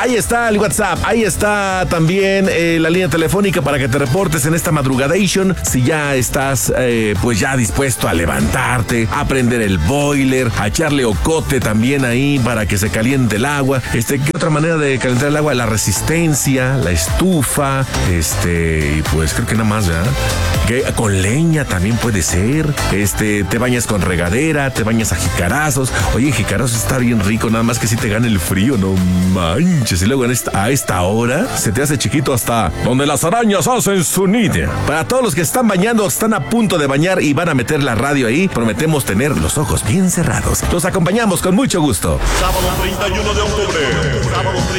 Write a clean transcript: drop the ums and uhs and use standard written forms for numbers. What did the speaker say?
Ahí está el WhatsApp, ahí está también la línea telefónica para que te reportes en esta madrugadation. Si ya estás pues ya dispuesto a levantarte, a prender el boiler, a echarle ocote también ahí para que se caliente el agua. ¿Qué otra manera de calentar el agua? La resistencia, la estufa, y pues creo que nada más, ¿verdad? Que con leña también puede ser. Te bañas con regadera, te bañas a jicarazos. Oye, jicarazos está bien rico, nada más que si te gana el frío, no manches. Y luego a esta hora se te hace chiquito hasta donde las arañas hacen su nido. Para todos los que están bañando, están a punto de bañar y van a meter la radio ahí, prometemos tener los ojos bien cerrados. Los acompañamos con mucho gusto. Sábado 31 de octubre.